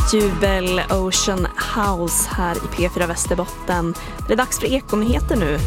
Jubel Ocean House här i P4 Västerbotten. Det är dags för Ekonyheter nu.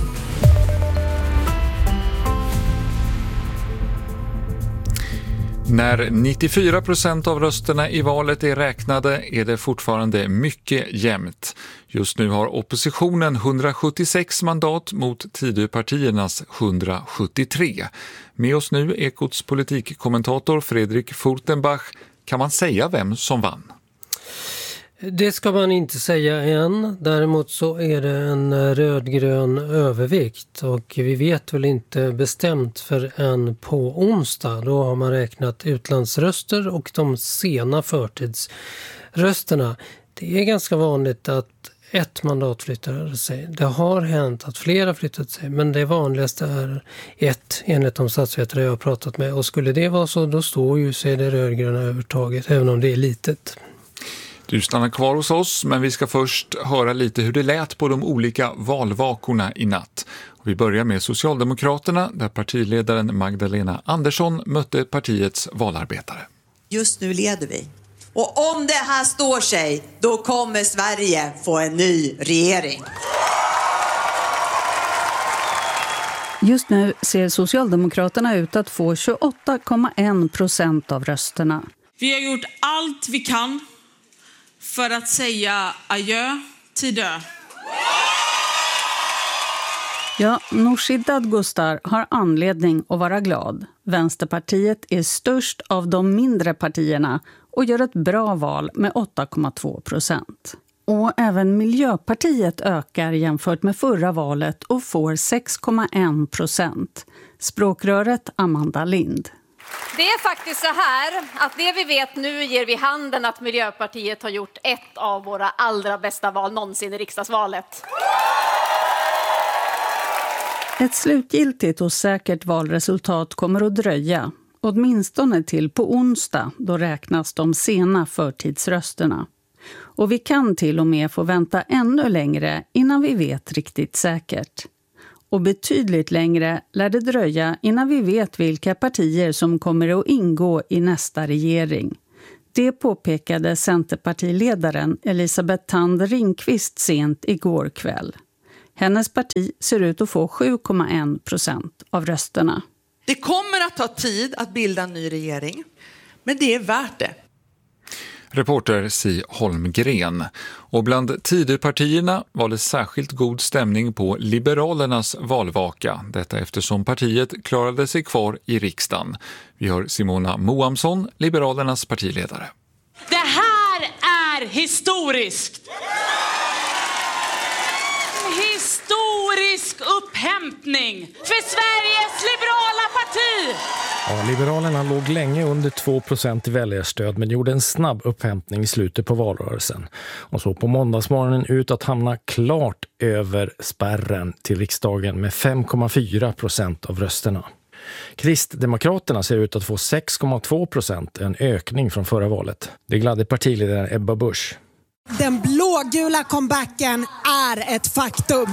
När 94% av rösterna i valet är räknade är det fortfarande mycket jämnt. Just nu har oppositionen 176 mandat mot Tidöpartiernas 173. Med oss nu Ekots politikkommentator Fredrik Furtenbach. Kan man säga vem som vann? Det ska man inte säga än. Däremot så är det en rödgrön övervikt och vi vet väl inte bestämt förrän på onsdag. Då har man räknat utlandsröster och de sena förtidsrösterna. Det är ganska vanligt att ett mandat flyttar sig. Det har hänt att flera flyttat sig, men det vanligaste är ett enligt de statsvetare jag har pratat med. Och skulle det vara så, då står ju sig det rödgröna övertaget, även om det är litet. Du stannar kvar hos oss, men vi ska först höra lite hur det lät på de olika valvakorna i natt. Och vi börjar med Socialdemokraterna, där partiledaren Magdalena Andersson mötte partiets valarbetare. Just nu leder vi. Och om det här står sig, då kommer Sverige få en ny regering. Just nu ser Socialdemokraterna ut att få 28,1% av rösterna. Vi har gjort allt vi kan för att säga adjö till dö. Ja, Nooshi Dadgostar har anledning att vara glad. Vänsterpartiet är störst av de mindre partierna och gör ett bra val med 8,2%. Och även Miljöpartiet ökar jämfört med förra valet och får 6,1%. Språkröret Amanda Lind. Det är faktiskt så här att det vi vet nu ger vid handen att Miljöpartiet har gjort ett av våra allra bästa val någonsin i riksdagsvalet. Ett slutgiltigt och säkert valresultat kommer att dröja, åtminstone till på onsdag då räknas de sena förtidsrösterna. Och vi kan till och med få vänta ännu längre innan vi vet riktigt säkert. Och betydligt längre lär det dröja innan vi vet vilka partier som kommer att ingå i nästa regering. Det påpekade Centerpartiledaren Elisabeth Thand Ringqvist sent igår kväll. Hennes parti ser ut att få 7,1% av rösterna. Det kommer att ta tid att bilda en ny regering, men det är värt det. Reporter Si Holmgren. Och bland Tidöpartierna var det särskilt god stämning på Liberalernas valvaka. Detta eftersom partiet klarade sig kvar i riksdagen. Vi har Simona Moamsson, Liberalernas partiledare. Det här är historiskt! Historisk upphämtning för Sveriges liberala parti! Ja, Liberalerna låg länge under 2% i väljarstöd men gjorde en snabb upphämtning i slutet på valrörelsen. Och så på måndagsmorgonen ut att hamna klart över spärren till riksdagen med 5,4% av rösterna. Kristdemokraterna ser ut att få 6,2%, en ökning från förra valet. Det gladde partiledaren Ebba Busch. Den blågula comebacken är ett faktum.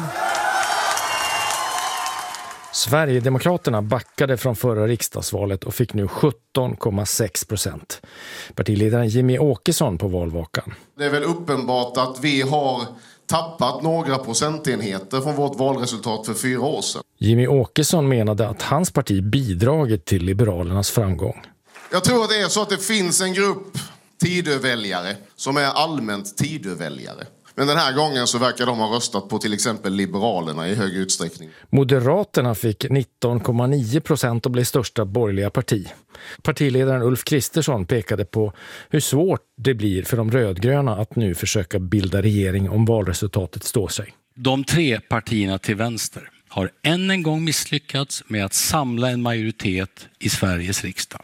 Sverigedemokraterna backade från förra riksdagsvalet och fick nu 17,6%. Partiledaren Jimmie Åkesson på valvakan. Det är väl uppenbart att vi har tappat några procentenheter från vårt valresultat för 4 år sedan. Jimmie Åkesson menade att hans parti bidragit till Liberalernas framgång. Jag tror att det är så att det finns en grupp Tidöväljare som är allmänt Tidöväljare. Men den här gången så verkar de ha röstat på till exempel Liberalerna i hög utsträckning. Moderaterna fick 19,9% och blev största borgerliga parti. Partiledaren Ulf Kristersson pekade på hur svårt det blir för de rödgröna att nu försöka bilda regering om valresultatet står sig. De 3 partierna till vänster har än en gång misslyckats med att samla en majoritet i Sveriges riksdag.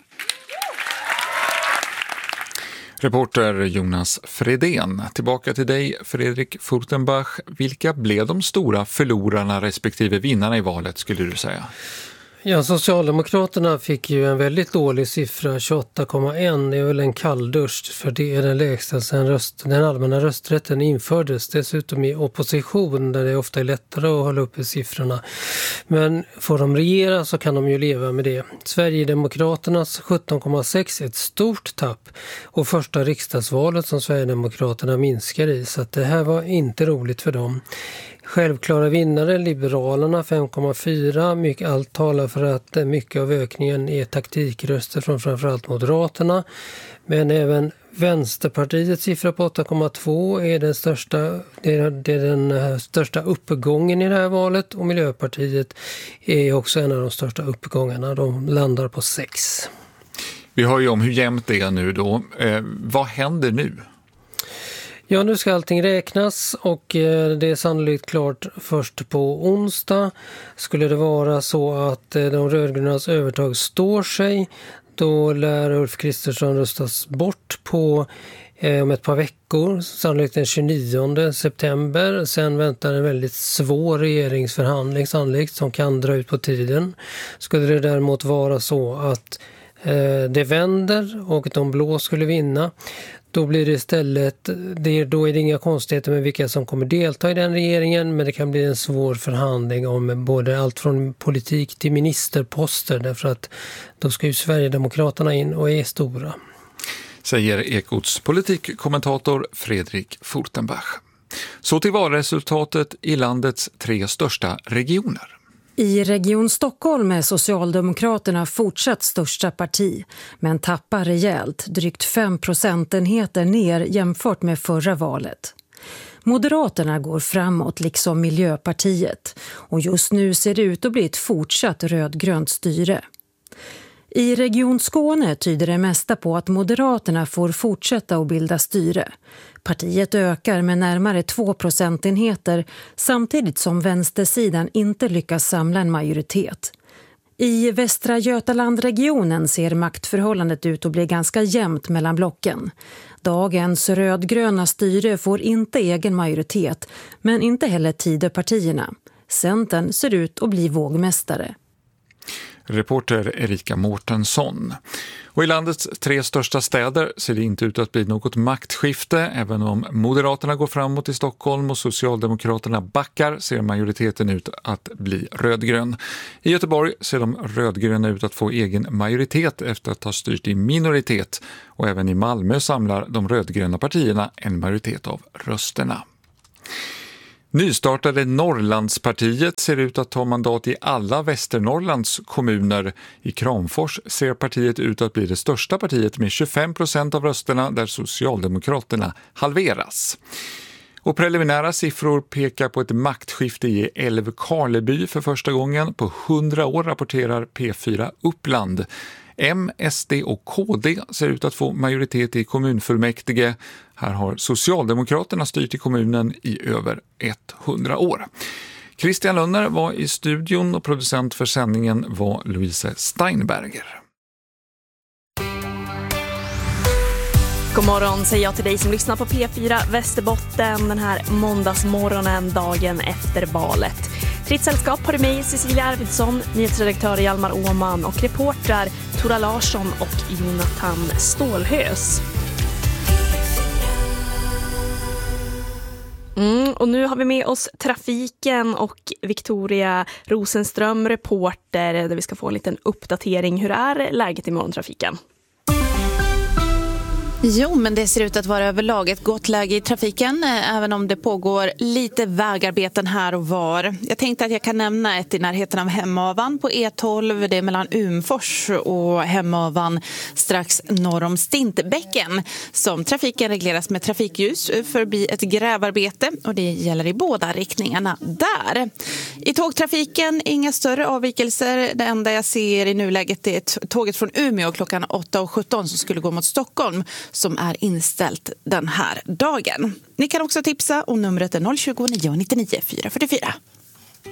Reporter Jonas Fredén. Tillbaka till dig, Fredrik Furtenbach. Vilka blev de stora förlorarna respektive vinnarna i valet skulle du säga? Ja, Socialdemokraterna fick ju en väldigt dålig siffra, 28,1. Det är väl en kalldusch, för det är den lägsta sedan den allmänna rösträtten infördes. Dessutom i opposition, där det ofta är lättare att hålla uppe siffrorna. Men får de regera så kan de ju leva med det. Sverigedemokraternas 17,6 är ett stort tapp. Och första riksdagsvalet som Sverigedemokraterna minskar i. Så att det här var inte roligt för dem. Självklara vinnare, Liberalerna 5,4. Allt talar för att mycket av ökningen är taktikröster från framförallt Moderaterna. Men även Vänsterpartiets siffra på 8,2 är den största uppgången i det här valet. Och Miljöpartiet är också en av de största uppgångarna. De landar på 6. Vi hör ju om hur jämnt det är nu då. Vad händer nu? Ja, nu ska allting räknas och det är sannolikt klart först på onsdag. Skulle det vara så att de rödgrönas övertag står sig, då lär Ulf Kristersson röstas bort på om ett par veckor, sannolikt den 29 september. Sen väntar en väldigt svår regeringsförhandling sannolikt som kan dra ut på tiden. Skulle det däremot vara så att det vänder och de blå skulle vinna, då blir det istället, då är det inga konstigheter med vilka som kommer delta i den regeringen, men det kan bli en svår förhandling om både allt från politik till ministerposter, därför att då ska ju Sverigedemokraterna in och är stora. Säger Ekots politikkommentator Fredrik Furtenbach. Så till valresultatet i landets 3 största regioner. I Region Stockholm är Socialdemokraterna fortsatt största parti, men tappar rejält, drygt 5 procentenheter ner jämfört med förra valet. Moderaterna går framåt liksom Miljöpartiet, och just nu ser det ut att bli ett fortsatt rödgrönt styre. I Region Skåne tyder det mesta på att Moderaterna får fortsätta att bilda styre. Partiet ökar med närmare 2 procentenheter samtidigt som vänstersidan inte lyckas samla en majoritet. I Västra Götalandregionen ser maktförhållandet ut att bli ganska jämnt mellan blocken. Dagens rödgröna styre får inte egen majoritet, men inte heller Tidöpartierna. Centern ser ut att bli vågmästare. Reporter Erika Mårtensson. Och i landets 3 största städer ser det inte ut att bli något maktskifte. Även om Moderaterna går framåt i Stockholm och Socialdemokraterna backar ser majoriteten ut att bli rödgrön. I Göteborg ser de rödgröna ut att få egen majoritet efter att ha styrt i minoritet. Och även i Malmö samlar de rödgröna partierna en majoritet av rösterna. Nystartade Norrlandspartiet ser ut att ta mandat i alla Västernorrlands kommuner. I Kramfors ser partiet ut att bli det största partiet med 25% av rösterna, där Socialdemokraterna halveras. Och preliminära siffror pekar på ett maktskifte i Älvkarleby för första gången på 100 år, rapporterar P4 Uppland. M, SD och KD ser ut att få majoritet i kommunfullmäktige. Här har Socialdemokraterna styrt i kommunen i över 100 år. Christian Lönner var i studion och producent för sändningen var Louise Steinberger. God morgon säger jag till dig som lyssnar på P4 Västerbotten den här måndagsmorgonen, dagen efter valet. Till ett sällskap har du mig, Cecilia Arvidsson, nyhetsredaktör Hjalmar Åman och reportrar Tora Larsson och Jonathan Stålhös. Och nu har vi med oss trafiken och Victoria Rosenström, reporter, där vi ska få en liten uppdatering. Hur är läget i morgontrafiken? Jo, men det ser ut att vara överlag ett gott läge i trafiken, även om det pågår lite vägarbeten här och var. Jag tänkte att jag kan nämna ett i närheten av Hemavan på E12. Det är mellan Umfors och Hemavan strax norr om Stintbäcken, som trafiken regleras med trafikljus förbi ett grävarbete, och det gäller i båda riktningarna där. I tågtrafiken inga större avvikelser. Det enda jag ser i nuläget är tåget från Umeå klockan 8:17 som skulle gå mot Stockholm, som är inställt den här dagen. Ni kan också tipsa, och numret är 029 99 444.